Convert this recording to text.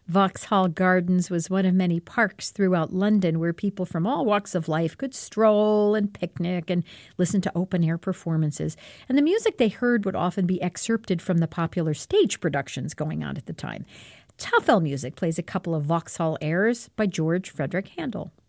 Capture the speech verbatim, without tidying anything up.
Vauxhall Gardens was one of many parks throughout London where people from all walks of life could stroll and picnic and listen to open-air performances. And the music they heard would often be excerpted from the popular stage productions going on at the time. Toffel Music plays a couple of Vauxhall airs by George Frederick Handel.